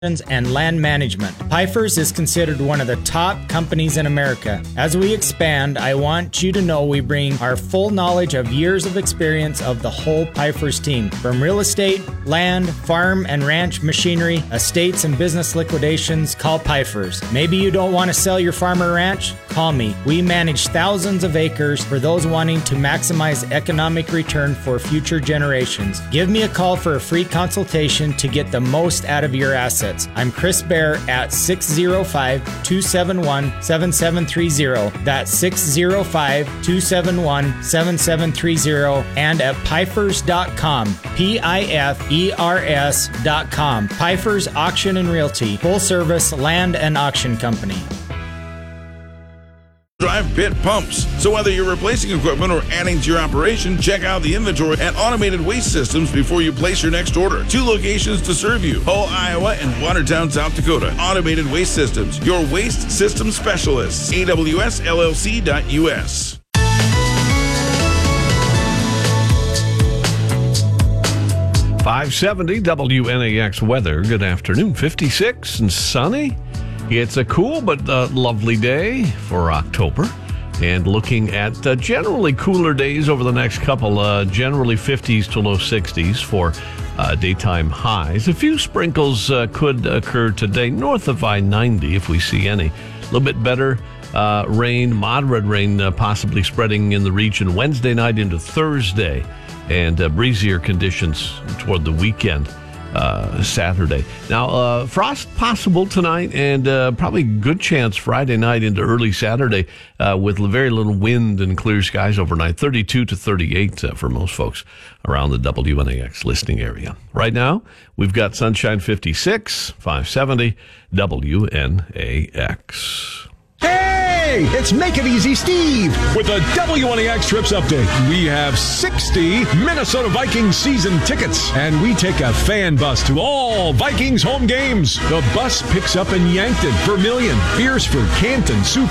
and land management. Pifers is considered one of the top companies in America. As we expand, I want you to know we bring our full knowledge of years of experience of the whole Pifers team. From real estate, land, farm and ranch machinery, estates and business liquidations, call Pifers. Maybe you don't want to sell your farm or ranch? Call me. We manage thousands of acres for those wanting to maximize economic return for future generations. Give me a call for a free consultation to get the most out of your assets. I'm Chris Bear at 605-271-7730. That's 605-271-7730 and at Pifers.com. Pifers.com. Pifers Auction and Realty. Full service land and auction company. Drive Pit Pumps. So whether you're replacing equipment or adding to your operation, check out the inventory at Automated Waste Systems before you place your next order. 2 locations to serve you: Hull, Iowa and Watertown, South Dakota. Automated Waste Systems, your waste system specialists. AWSLLC.us. .570 WNAX weather. Good afternoon. 56 and sunny. It's a cool but lovely day for October, and looking at generally cooler days over the next couple, generally 50s to low 60s for daytime highs. A few sprinkles could occur today north of I-90 if we see any. A little bit better rain, moderate rain possibly spreading in the region Wednesday night into Thursday, and breezier conditions toward the weekend. Saturday. Now, frost possible tonight, and probably good chance Friday night into early Saturday with very little wind and clear skies overnight. 32 to 38 for most folks around the WNAX listening area. Right now, we've got sunshine 56, 570 WNAX. Hey, it's Make It Easy Steve with a WNAX Trips update. We have 60 Minnesota Vikings season tickets, and we take a fan bus to all Vikings home games. The bus picks up in Yankton, Vermillion, Beersford, Canton, Sioux